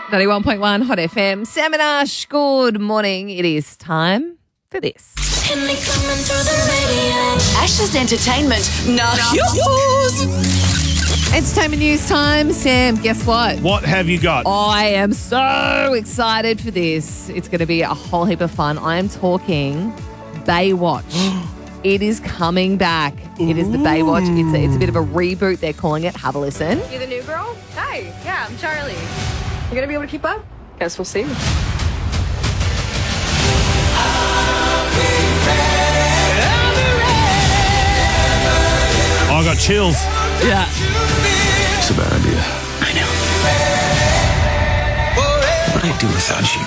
91.1 Hot FM. Sam and Ash, good morning. It is time for this. Ash's entertainment. Nah, yours. Entertainment news time. Sam, guess what? What have you got? I am so excited for this. It's going to be a whole heap of fun. I am talking Baywatch. It is coming back. It is the Baywatch. It's a bit of a reboot, they're calling it. Have a listen. You the new girl? Hi. Yeah, I'm Charlie. You gonna be able to keep up? Guess we'll see. I got chills. Yeah. It's a bad idea. I know. What would I do without you?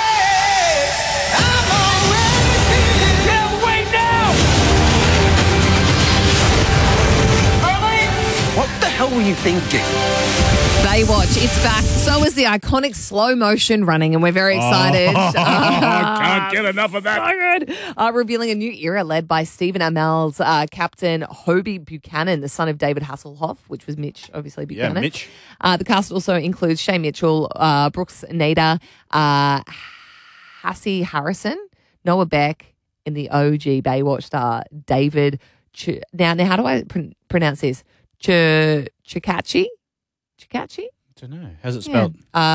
What the hell were you thinking? Baywatch, it's back. So is the iconic slow motion running, and we're very excited. I can't get enough of that. So good. Revealing a new era led by Stephen Amell's Captain Hobie Buchanan, the son of David Hasselhoff, which was Mitch, obviously, Buchanan. Yeah, Mitch. The cast also includes Shay Mitchell, Brooks Nader, Hassie Harrison, Noah Beck, and the OG Baywatch star, David Now, how do I pronounce this? Chikachi? I don't know. How's it spelled?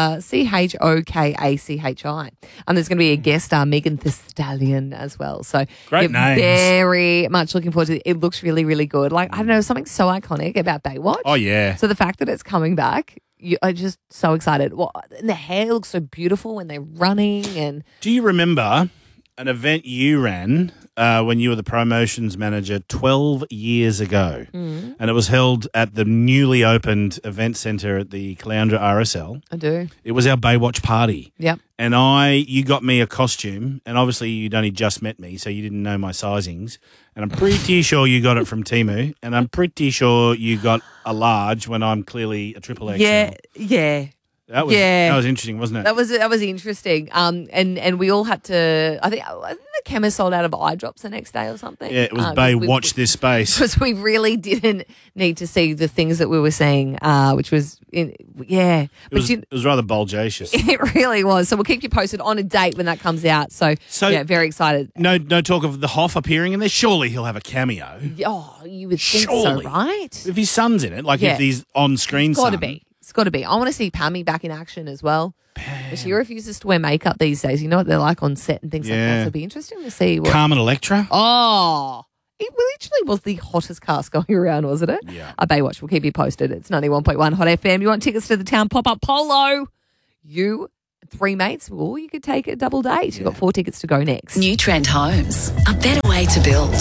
Chokachi. And there's going to be a guest star, Megan Thee Stallion, as well. So Great names. Very much looking forward to it. It looks really, really good. Like, I don't know, something so iconic about Baywatch. Oh, yeah. So the fact that it's coming back, I'm just so excited. And the hair looks so beautiful when they're running. And Do you remember an event you ran when you were the promotions manager 12 years ago? Mm. And it was held at the newly opened event centre at the Caloundra RSL. I do. It was our Baywatch party. Yep. And you got me a costume, and obviously you'd only just met me, so you didn't know my sizings. And I'm pretty sure you got it from Temu, and I'm pretty sure you got a large when I'm clearly a triple XL. Yeah. That was interesting, wasn't it? That was interesting. And we all had to. I think the chemist sold out of eye drops the next day or something. Yeah, it was Baywatch this space. Because we really didn't need to see the things that we were seeing, which was It was rather bulgacious. It really was. So we'll keep you posted on a date when that comes out. So yeah, very excited. No talk of the Hoff appearing in there. Surely he'll have a cameo. Oh, you would think Surely. so, right? If his son's in it, if he's on screen. It's got to be. It's got to be. I want to see Pammy back in action as well. But she refuses to wear makeup these days. You know what they're like on set and things like that. So it'll be interesting to see. Carmen Electra? Oh, it literally was the hottest cast going around, wasn't it? Yeah. Baywatch. We'll keep you posted. It's 91.1 Hot FM. You want tickets to the Town Pop-Up Polo? You, 3 mates, or you could take a double date. You've got 4 tickets to go next. New Trend Homes. A better way to build.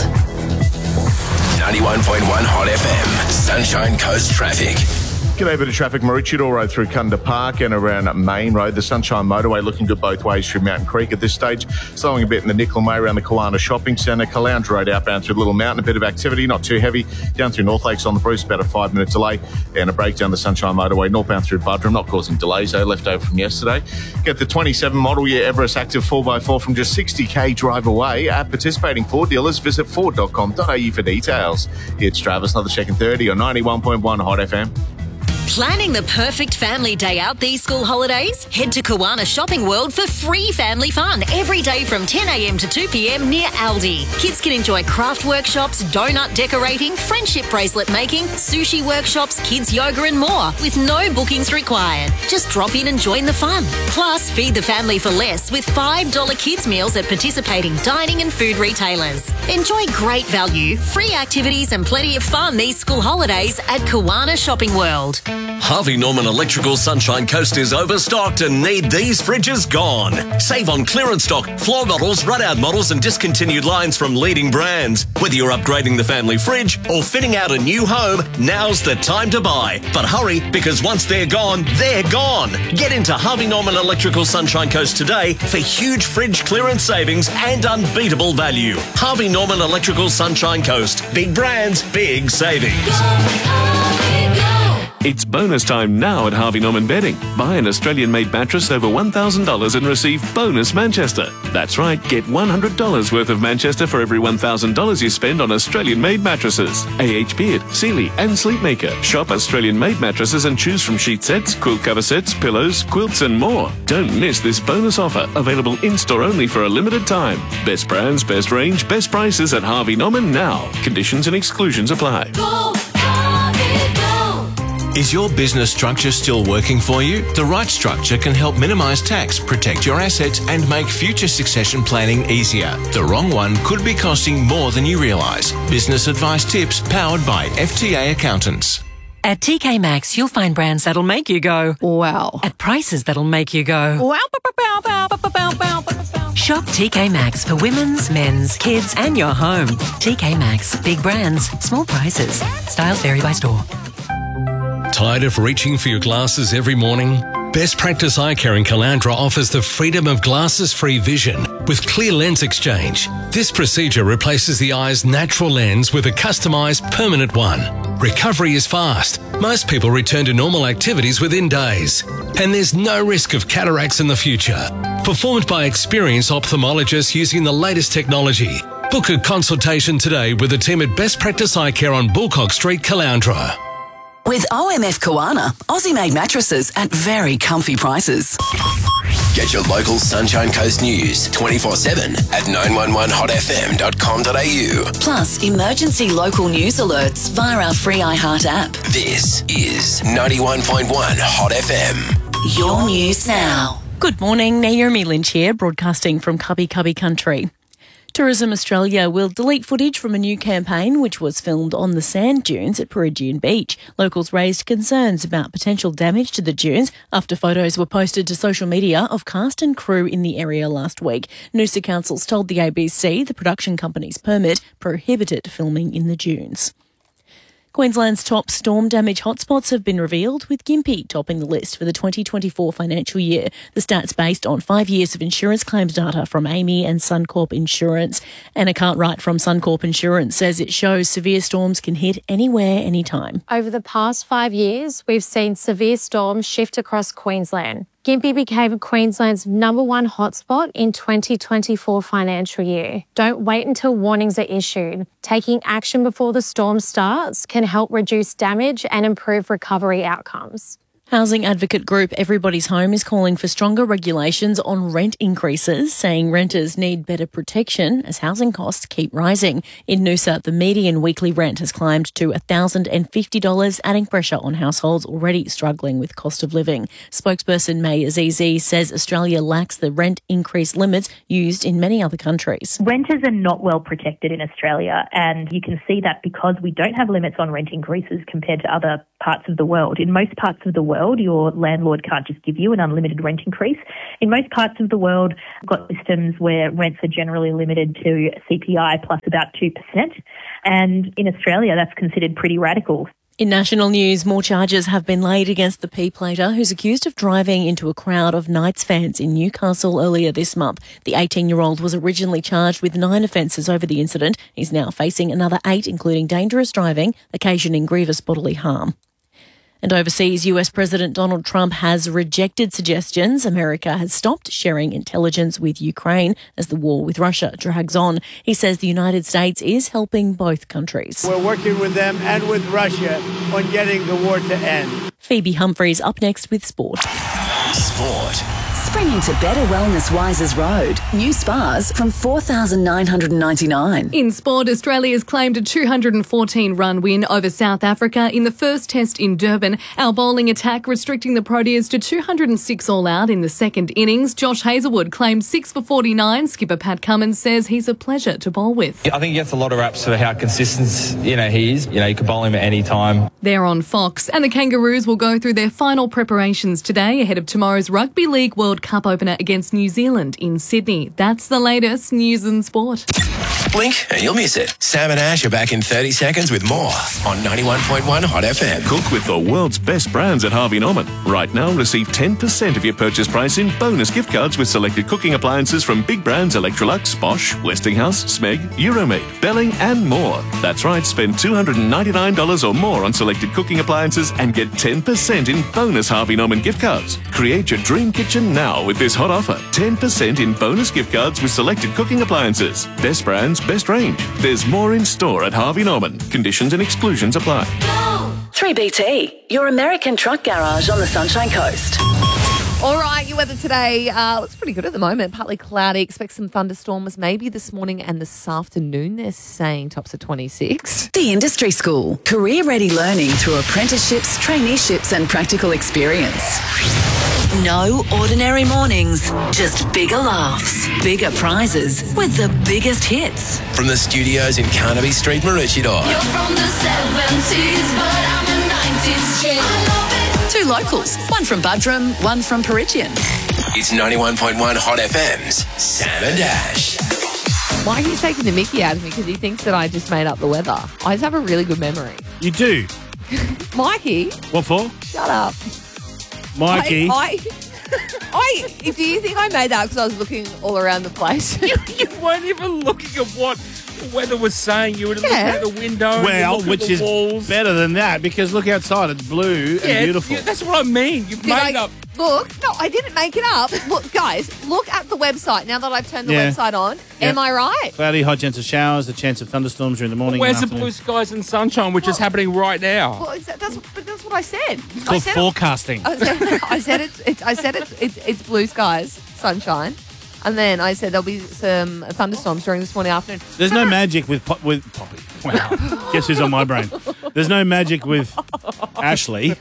91.1 Hot FM. Sunshine Coast traffic. G'day, bit of traffic. Maroochydore Road through Kunda Park and around Main Road. The Sunshine Motorway looking good both ways through Mountain Creek at this stage. Slowing a bit in the Nickel May around the Kawana Shopping Centre. Caloundra Road outbound through Little Mountain. A bit of activity, not too heavy. Down through North Lakes on the Bruce, about a 5-minute delay. And a break down the Sunshine Motorway northbound through Buderim, not causing delays, though, left over from yesterday. Get the 27 model year Everest Active 4x4 from just 60k drive away. At participating Ford dealers, visit ford.com.au for details. It's Travis, another check in 30 on 91.1 Hot FM. Planning the perfect family day out these school holidays? Head to Kawana Shopping World for free family fun every day from 10 a.m. to 2 p.m. near Aldi. Kids can enjoy craft workshops, donut decorating, friendship bracelet making, sushi workshops, kids yoga and more with no bookings required. Just drop in and join the fun. Plus, feed the family for less with $5 kids meals at participating dining and food retailers. Enjoy great value, free activities and plenty of fun these school holidays at Kawana Shopping World. Harvey Norman Electrical Sunshine Coast is overstocked and need these fridges gone. Save on clearance stock, floor models, run-out models and discontinued lines from leading brands. Whether you're upgrading the family fridge or fitting out a new home, now's the time to buy. But hurry, because once they're gone, they're gone. Get into Harvey Norman Electrical Sunshine Coast today for huge fridge clearance savings and unbeatable value. Harvey Norman Electrical Sunshine Coast. Big brands, big savings. Go, Harvey, go. It's bonus time now at Harvey Norman Bedding. Buy an Australian-made mattress over $1,000 and receive bonus Manchester. That's right, get $100 worth of Manchester for every $1,000 you spend on Australian-made mattresses. AH Beard, Sealy and Sleepmaker. Shop Australian-made mattresses and choose from sheet sets, quilt cover sets, pillows, quilts and more. Don't miss this bonus offer, available in-store only for a limited time. Best brands, best range, best prices at Harvey Norman now. Conditions and exclusions apply. Go, Harvey, go. Is your business structure still working for you? The right structure can help minimise tax, protect your assets and make future succession planning easier. The wrong one could be costing more than you realise. Business advice tips powered by FTA Accountants. At TK Maxx, you'll find brands that'll make you go, wow. At prices that'll make you go, wow. Shop TK Maxx for women's, men's, kids and your home. TK Maxx. Big brands, small prices. Styles vary by store. Tired of reaching for your glasses every morning? Best Practice Eye Care in Caloundra offers the freedom of glasses-free vision with Clear Lens Exchange. This procedure replaces the eye's natural lens with a customised permanent one. Recovery is fast. Most people return to normal activities within days. And there's no risk of cataracts in the future. Performed by experienced ophthalmologists using the latest technology. Book a consultation today with the team at Best Practice Eye Care on Bullcock Street, Caloundra. With OMF Koana, Aussie-made mattresses at very comfy prices. Get your local Sunshine Coast news 24/7 at 911hotfm.com.au. Plus, emergency local news alerts via our free iHeart app. This is 91.1 Hot FM. Your news now. Good morning, Naomi Lynch here, broadcasting from Cubby Cubby Country. Tourism Australia will delete footage from a new campaign which was filmed on the sand dunes at Peregian Beach. Locals raised concerns about potential damage to the dunes after photos were posted to social media of cast and crew in the area last week. Noosa Councils told the ABC the production company's permit prohibited filming in the dunes. Queensland's top storm damage hotspots have been revealed, with Gympie topping the list for the 2024 financial year. The stats based on 5 years of insurance claims data from AAMI and Suncorp Insurance. Anna Cartwright from Suncorp Insurance says it shows severe storms can hit anywhere, anytime. Over the past 5 years, we've seen severe storms shift across Queensland. Gympie became Queensland's #1 hotspot in 2024 financial year. Don't wait until warnings are issued. Taking action before the storm starts can help reduce damage and improve recovery outcomes. Housing advocate group Everybody's Home is calling for stronger regulations on rent increases, saying renters need better protection as housing costs keep rising. In Noosa, the median weekly rent has climbed to $1,050, adding pressure on households already struggling with cost of living. Spokesperson May Azizi says Australia lacks the rent increase limits used in many other countries. Renters are not well protected in Australia, and you can see that because we don't have limits on rent increases compared to other parts of the world. In most parts of the world, your landlord can't just give you an unlimited rent increase. In most parts of the world, we've got systems where rents are generally limited to CPI plus about 2%. And in Australia, that's considered pretty radical. In national news, more charges have been laid against the P-plater who's accused of driving into a crowd of Knights fans in Newcastle earlier this month. The 18-year-old was originally charged with 9 offences over the incident. He's now facing another 8, including dangerous driving, occasioning grievous bodily harm. And overseas, US President Donald Trump has rejected suggestions America has stopped sharing intelligence with Ukraine as the war with Russia drags on. He says the United States is helping both countries. We're working with them and with Russia on getting the war to end. Phoebe Humphreys up next with sport. Sport. Spring into better wellness Wises Road. New spas from $4,999. In sport, Australia's claimed a 214-run win over South Africa in the first test in Durban. Our bowling attack restricting the Proteas to 206 all out in the second innings. Josh Hazlewood claimed 6 for 49. Skipper Pat Cummins says he's a pleasure to bowl with. I think he gets a lot of raps for how consistent, he is. You can bowl him at any time. They're on Fox. And the Kangaroos will go through their final preparations today ahead of tomorrow's Rugby League World World Cup opener against New Zealand in Sydney. That's the latest news and sport. Blink and you'll miss it. Sam and Ash are back in 30 seconds with more on 91.1 Hot FM. Cook with the world's best brands at Harvey Norman. Right now, receive 10% of your purchase price in bonus gift cards with selected cooking appliances from big brands Electrolux, Bosch, Westinghouse, Smeg, Euromade, Belling and more. That's right, spend $299 or more on selected cooking appliances and get 10% in bonus Harvey Norman gift cards. Create your dream kitchen now with this hot offer. 10% in bonus gift cards with selected cooking appliances. Best brands, best range. There's more in store at Harvey Norman. Conditions and exclusions apply. 3BT, your American truck garage on the Sunshine Coast. All right, your weather today looks pretty good at the moment. Partly cloudy. Expect some thunderstorms maybe this morning and this afternoon. They're saying tops of 26. The Industry School, career-ready learning through apprenticeships, traineeships and practical experience. No ordinary mornings, just bigger laughs, bigger prizes with the biggest hits. From the studios in Carnaby Street, Maroochydore. You're from the 70s, but I'm a 90s chick. I love it. Two locals, one from Buderim, one from Perigian. It's 91.1 Hot FM's Sam and Ash. Mikey's taking the mickey out of me because he thinks that I just made up the weather. I just have a really good memory. You do? Mikey? What for? Shut up. Mikey. Do you think I made that because I was looking all around the place? You weren't even looking at what the weather was saying. You were looking at the window. Well, which is walls. better than that because look outside. It's blue and beautiful. That's what I mean. You've made up. Look, no, I didn't make it up. Look, guys, look at the website. Now that I've turned the website on, am I right? Cloudy, high chance of showers, the chance of thunderstorms during the morning. Where's the and blue skies and sunshine, which is happening right now? Well, that's what I said. It's called forecasting. I said it's blue skies, sunshine, and then I said there'll be some thunderstorms during this morning afternoon. There's no magic with Poppy. Wow. Guess who's on my brain? There's no magic with Ashley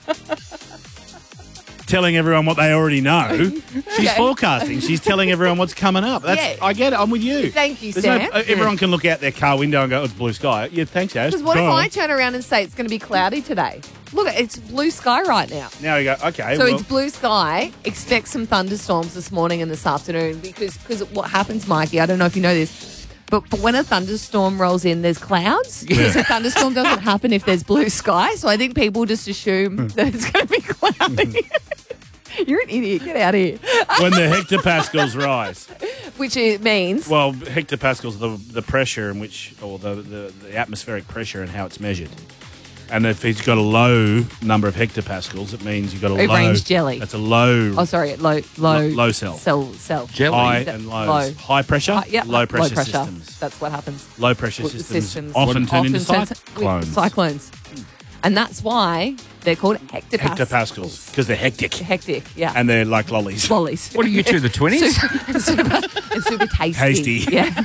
telling everyone what they already know. She's forecasting. She's telling everyone what's coming up. I get it. I'm with you. Thank you, There's Sam. Everyone can look out their car window and go, it's blue sky. Yeah, thanks, Ash. Because what if I turn around and say it's going to be cloudy today? Look, it's blue sky right now. Now you go, okay. So it's blue sky. Expect some thunderstorms this morning and this afternoon because what happens, Mikey, I don't know if you know this, but when a thunderstorm rolls in, there's clouds. Because a thunderstorm doesn't happen if there's blue sky. So I think people just assume that it's going to be cloudy. You're an idiot. Get out of here. When the hectopascals rise. Which it means? Well, hectopascals, the pressure in which, or the atmospheric pressure and how it's measured. And if it's got a low number of hectopascals, it means you've got a low. Range jelly. That's a low. Oh, sorry, low cell. Cell. Jelly. High and low. High pressure, low pressure systems. That's what happens. Low pressure systems often turn into cyclones. And that's why they're called hectopascals. Because they're hectic. Hectic, yeah. And they're like lollies. Lollies. What are you two, the 20s? super tasty. Tasty. Yeah.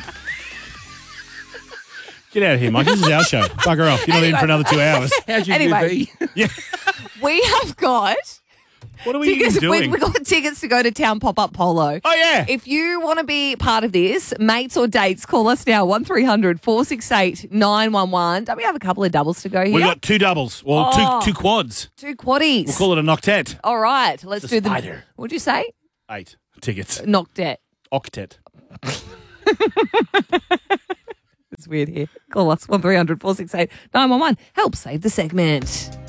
Get out of here, Mike. This is our show. Bugger off. You're not in for another 2 hours. How's your Anyway. UV? Yeah. We have got... What are we even doing? We've got tickets to go to Town Pop-Up Polo. Oh, yeah. If you want to be part of this, mates or dates, call us now, 1300 468 911. Don't we have a couple of doubles to go here? We've got 2 doubles. Well, two quads. 2 quaddies. We'll call it a noctet. All right. Let's It's do a the... spider. What'd you say? 8 tickets. Noctet. Octet. It's weird here. Call us, 1300 468 911. Help save the segment.